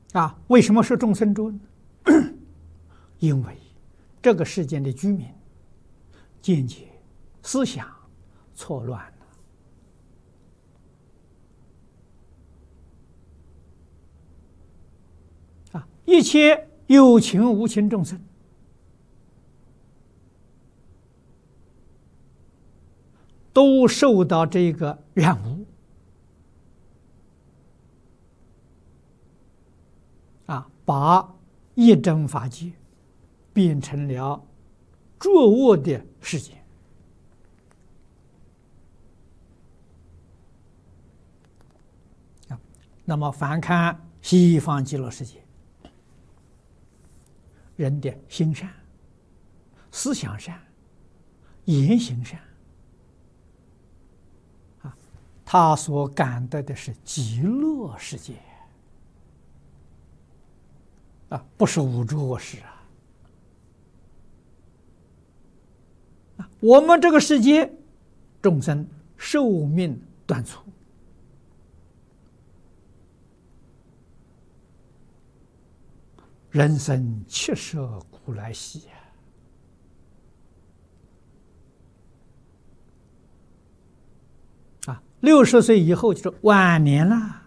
为什么是众生住呢？因为这个世间的居民见解、思想错乱了。一切有情无情众生，都受到这个染污把一真法界变成了浊恶的世界。那么反看西方极乐世界，人的心善、思想善、言行善，他所感得的是极乐世界不是五浊恶世我们这个世界众生寿命短促，人生70古来稀60岁以后就是晚年了。